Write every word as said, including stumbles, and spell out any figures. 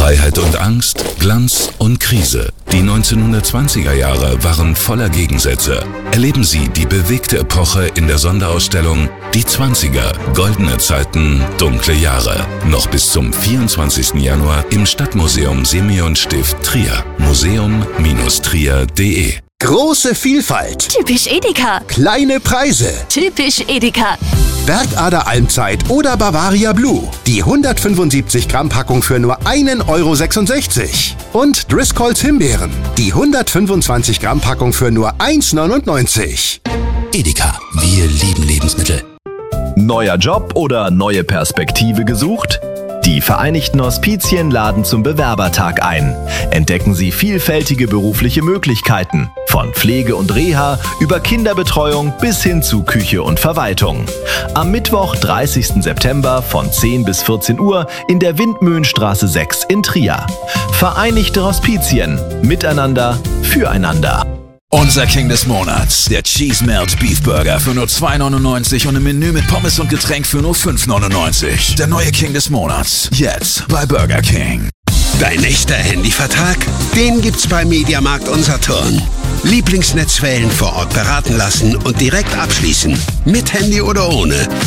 Freiheit und Angst, Glanz und Krise. Die neunzehnhundertzwanziger Jahre waren voller Gegensätze. Erleben Sie die bewegte Epoche in der Sonderausstellung Die Zwanziger, goldene Zeiten, dunkle Jahre. Noch bis zum vierundzwanzigsten Januar im Stadtmuseum Simeonstift Trier. museum Bindestrich trier punkt de. Große Vielfalt. Typisch Edeka. Kleine Preise. Typisch Edeka. Bergader Almzeit oder Bavaria Blue. Die hundertfünfundsiebzig Gramm Packung für nur einen Euro sechsundsechzig. Und Driscolls Himbeeren. Die hundertfünfundzwanzig Gramm Packung für nur eins neunundneunzig. Edeka, wir lieben Lebensmittel. Neuer Job oder neue Perspektive gesucht? Die Vereinigten Hospizien laden zum Bewerbertag ein. Entdecken Sie vielfältige berufliche Möglichkeiten. Von Pflege und Reha über Kinderbetreuung bis hin zu Küche und Verwaltung. Am Mittwoch, dreißigsten September von zehn bis vierzehn Uhr in der Windmühlenstraße sechs in Trier. Vereinigte Hospizien. Miteinander, füreinander. Unser King des Monats, der Cheese Melt Beef Burger für nur zwei neunundneunzig und ein Menü mit Pommes und Getränk für nur fünf neunundneunzig. Der neue King des Monats, jetzt bei Burger King. Dein echter Handyvertrag? Den gibt's bei Mediamarkt und Saturn. Lieblingsnetzwellen vor Ort beraten lassen und direkt abschließen. Mit Handy oder ohne.